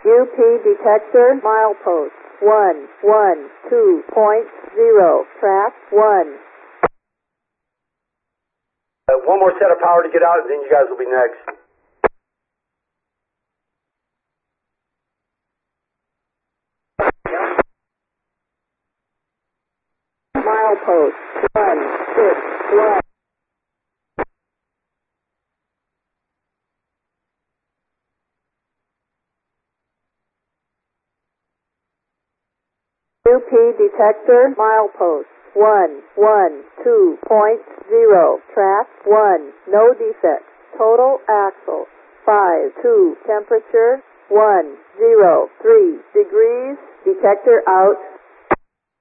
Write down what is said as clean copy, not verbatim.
UP detector milepost 112.0. Track 1. One more set of power to get out, and then you guys will be next. Milepost 161. UP detector milepost 112.0. Track 1. No defects. Total axle 5.2. Temperature 103 degrees. Detector out.